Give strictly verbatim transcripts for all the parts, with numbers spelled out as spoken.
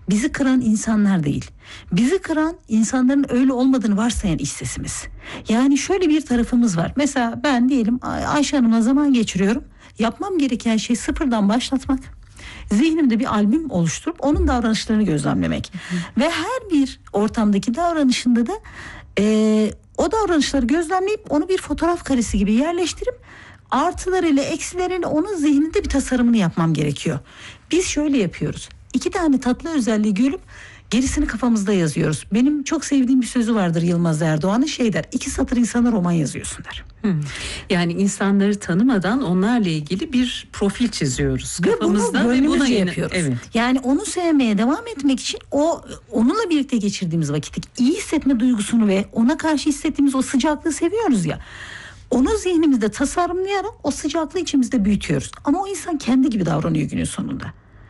bizi kıran insanlar değil. Bizi kıran insanların öyle olmadığını varsayan iç sesimiz. Yani şöyle bir tarafımız var. Mesela ben diyelim Ay- Ayşe Hanım'la zaman geçiriyorum. Yapmam gereken şey sıfırdan başlatmak. Zihnimde bir albüm oluşturup onun davranışlarını gözlemlemek. Hı. Ve her bir ortamdaki davranışında da e, o davranışları gözlemleyip onu bir fotoğraf karesi gibi yerleştirip artılarıyla eksileriyle onun zihninde bir tasarımını yapmam gerekiyor. Biz şöyle yapıyoruz. İki tane tatlı özelliği görüp gerisini kafamızda yazıyoruz. Benim çok sevdiğim bir sözü vardır Yılmaz Erdoğan'ın, şey der: iki satır insana roman yazıyorsun der. Hmm. Yani insanları tanımadan onlarla ilgili bir profil çiziyoruz ve kafamızda bunu ve buna gönlümüzce yine yapıyoruz. Evet. Yani onu sevmeye devam etmek için o onunla birlikte geçirdiğimiz vakit iyi hissetme duygusunu ve ona karşı hissettiğimiz o sıcaklığı seviyoruz ya. Onu zihnimizde tasarımlayarak o sıcaklığı içimizde büyütüyoruz. Ama o insan kendi gibi davranıyor günün sonunda.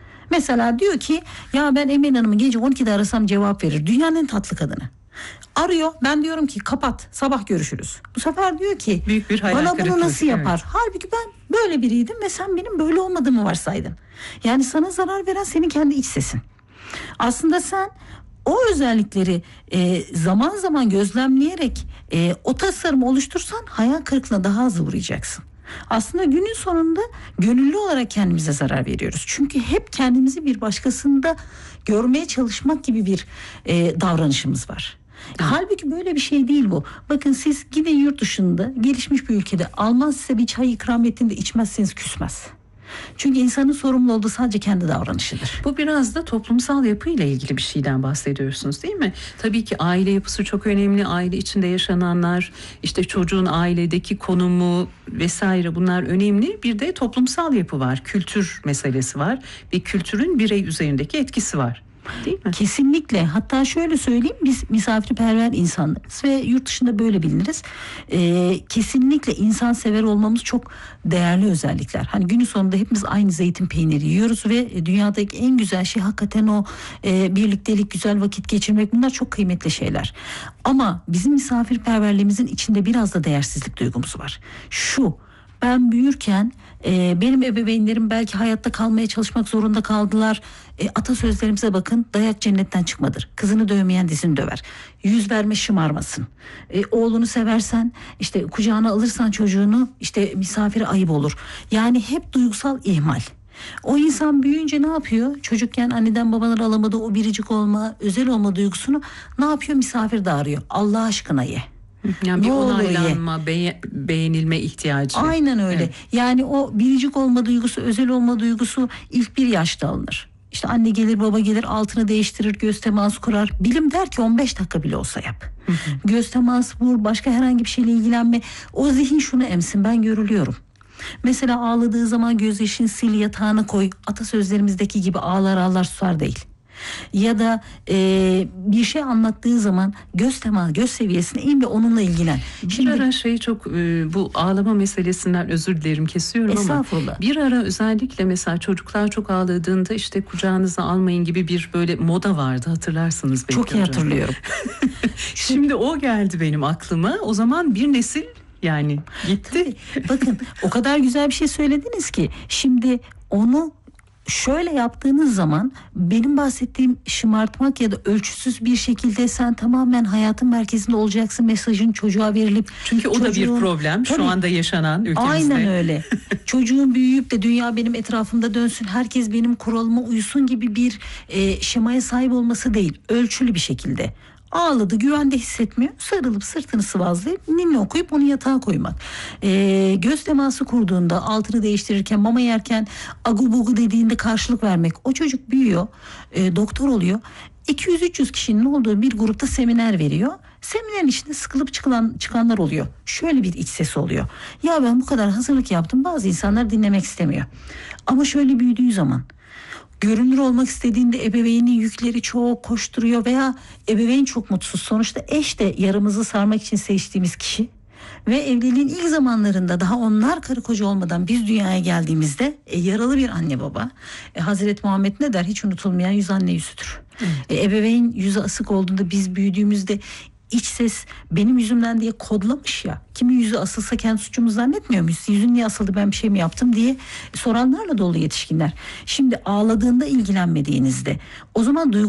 Mesela diyor ki ya ben Emine Hanım'ı gece on ikide arasam cevap verir. Dünyanın en tatlı kadını. Arıyor, ben diyorum ki kapat, sabah görüşürüz. Bu sefer diyor ki büyük bir hayal bana kırıklığı. bunu nasıl yapar? Evet. Halbuki ben böyle biriydim ve sen benim böyle olmadığımı varsaydın. Yani sana zarar veren senin kendi iç sesin. Aslında sen o özellikleri e, zaman zaman gözlemleyerek e, o tasarımı oluştursan hayal kırıklığına daha az uğrayacaksın. Aslında günün sonunda gönüllü olarak kendimize zarar veriyoruz. Çünkü hep kendimizi bir başkasında görmeye çalışmak gibi bir e, davranışımız var. Hı. Halbuki böyle bir şey değil bu. Bakın siz gidin yurt dışında gelişmiş bir ülkede Alman size bir çay ikram ettiğinde içmezseniz küsmez. Çünkü insanın sorumlu olduğu sadece kendi davranışıdır. Bu biraz da toplumsal yapıyla ilgili bir şeyden bahsediyorsunuz değil mi? Tabii ki aile yapısı çok önemli. Aile içinde yaşananlar, işte çocuğun ailedeki konumu vesaire, bunlar önemli. Bir de toplumsal yapı var. Kültür meselesi var. Bir kültürün birey üzerindeki etkisi var. Değil mi? Kesinlikle. Hatta şöyle söyleyeyim, biz misafirperver insanlarız ve yurt dışında böyle biliniriz. Ee, kesinlikle insansever olmamız çok değerli özellikler. Hani günün sonunda hepimiz aynı zeytin peyniri yiyoruz ve dünyadaki en güzel şey hakikaten o e, birliktelik, güzel vakit geçirmek, bunlar çok kıymetli şeyler. Ama bizim misafirperverliğimizin içinde biraz da değersizlik duygumuz var. Şu: ben büyürken e, benim ebeveynlerim belki hayatta kalmaya çalışmak zorunda kaldılar. E, atasözlerimize bakın: dayak cennetten çıkmadır. Kızını dövmeyen dizini döver. Yüz verme şımarmasın. E, oğlunu seversen, işte kucağına alırsan çocuğunu, işte misafire ayıp olur. Yani hep duygusal ihmal. O insan büyüyünce ne yapıyor? Çocukken anneden babadan alamadığı o biricik olma, özel olma duygusunu ne yapıyor? Misafir de arıyor. Allah aşkına ye. Yani bir onaylanma, be- beğenilme ihtiyacı. Aynen öyle. Evet. Yani o biricik olma duygusu, özel olma duygusu ilk bir yaşta alınır. İşte anne gelir, baba gelir, altını değiştirir, göz teması kurar. Bilim der ki on beş dakika bile olsa yap. Hı hı. Göz teması vur, başka herhangi bir şeyle ilgilenme. O zihin şunu emsin: ben görülüyorum. Mesela ağladığı zaman gözyaşını sil, yatağına koy. Atasözlerimizdeki gibi ağlar ağlar susar değil. Ya da e, bir şey anlattığı zaman göz teması, göz seviyesine in ve onunla ilgilen. Bir Şimdi, ara şey çok e, bu ağlama meselesinden özür dilerim, kesiyorum ama bir ara özellikle mesela çocuklar çok ağladığında işte kucağınıza almayın gibi bir böyle moda vardı, hatırlarsınız belki. Çok iyi hatırlıyorum. Şimdi o geldi benim aklıma. O zaman bir nesil yani gitti. Tabii, bakın o kadar güzel bir şey söylediniz ki şimdi onu şöyle yaptığınız zaman benim bahsettiğim şımartmak ya da ölçüsüz bir şekilde sen tamamen hayatın merkezinde olacaksın mesajın çocuğa verilip, çünkü o çocuğun, da bir problem şu anda yaşanan ülkemizde. Aynen öyle. Çocuğun büyüyüp de dünya benim etrafımda dönsün, herkes benim kuralıma uysun gibi bir e, şemaya sahip olması değil. Ölçülü bir şekilde. Ağladı, güvende hissetmiyor, sarılıp sırtını sıvazlayıp ninni okuyup onu yatağa koymak. Ee, göz teması kurduğunda, altını değiştirirken, mama yerken agu bugu dediğinde karşılık vermek. O çocuk büyüyor, e, doktor oluyor. iki yüz üç yüz kişinin olduğu bir grupta seminer veriyor. Seminerin içinde sıkılıp çıkılan, çıkanlar oluyor. Şöyle bir iç sesi oluyor: ya ben bu kadar hazırlık yaptım, bazı insanlar dinlemek istemiyor. Ama şöyle büyüdüğü zaman, görünür olmak istediğinde ebeveynin yükleri çok, koşturuyor veya ebeveyn çok mutsuz. Sonuçta eş de yaramızı sarmak için seçtiğimiz kişi ve evliliğin ilk zamanlarında, daha onlar karı koca olmadan biz dünyaya geldiğimizde e, yaralı bir anne baba. E, Hazreti Muhammed ne der? Hiç unutulmayan yüz anne yüzüdür. E, ebeveyn yüzü asık olduğunda, biz büyüdüğümüzde iç ses benim yüzümden diye kodlamış ya. Kimin yüzü asılsa kendi suçumu zannetmiyor muyuz? Yüzün niye asıldı, ben bir şey mi yaptım diye soranlarla dolu yetişkinler. Şimdi ağladığında ilgilenmediğinizde, o zaman duygu